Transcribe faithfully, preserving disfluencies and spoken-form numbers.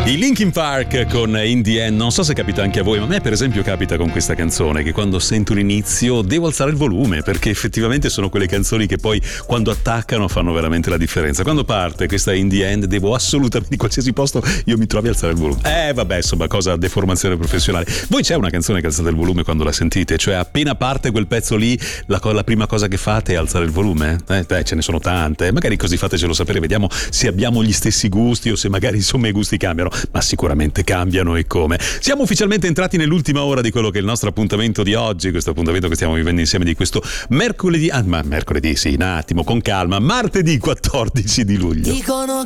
I Linkin Park con In The End. Non so se capita anche a voi, ma a me per esempio capita con questa canzone che quando sento l'inizio devo alzare il volume, perché effettivamente sono quelle canzoni che poi quando attaccano fanno veramente la differenza. Quando parte questa In The End devo assolutamente, in qualsiasi posto io mi trovi a alzare il volume. Eh vabbè, insomma, cosa deformazione professionale. Voi c'è una canzone che alzate il volume quando la sentite? Cioè appena parte quel pezzo lì la, la prima cosa che fate è alzare il volume? Eh, beh, ce ne sono tante, magari così fatecelo sapere, vediamo se abbiamo gli stessi gusti o se magari insomma i gusti cambiano. Ma sicuramente cambiano e come. Siamo ufficialmente entrati nell'ultima ora di quello che è il nostro appuntamento di oggi, questo appuntamento che stiamo vivendo insieme di questo mercoledì, ah ma mercoledì sì, un attimo, con calma, martedì quattordici di luglio. Dicono